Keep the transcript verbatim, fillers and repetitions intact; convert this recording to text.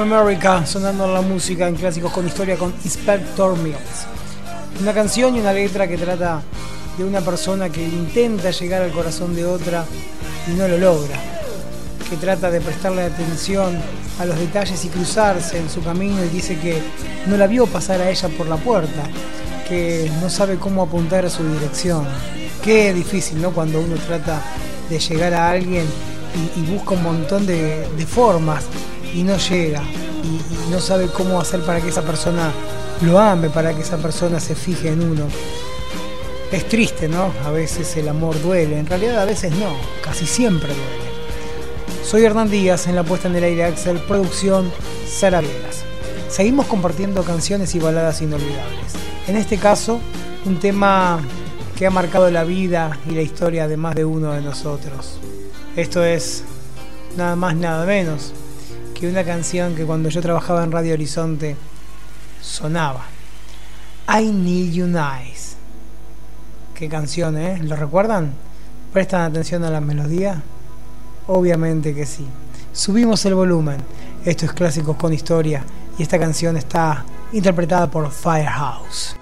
America, sonando en la música en Clásicos con Historia con Inspector Mills. Una canción y una letra que trata de una persona que intenta llegar al corazón de otra y no lo logra, que trata de prestarle atención a los detalles y cruzarse en su camino, y dice que no la vio pasar a ella por la puerta, que no sabe cómo apuntar a su dirección. Qué difícil, ¿no? Cuando uno trata de llegar a alguien y, y busca un montón de, de formas y no llega, y, y no sabe cómo hacer para que esa persona lo ame, para que esa persona se fije en uno. Es triste, ¿no? A veces el amor duele, en realidad a veces no, casi siempre duele. Soy Hernán Díaz, en la puesta en el aire Axel, producción Sara Vegas. Seguimos compartiendo canciones y baladas inolvidables. En este caso, un tema que ha marcado la vida y la historia de más de uno de nosotros. Esto es nada más, nada menos que una canción que cuando yo trabajaba en Radio Horizonte sonaba. I Need You Nice. Qué canción, ¿eh? ¿Lo recuerdan? ¿Prestan atención a la melodía? Obviamente que sí. Subimos el volumen. Esto es Clásicos con Historia y esta canción está interpretada por Firehouse.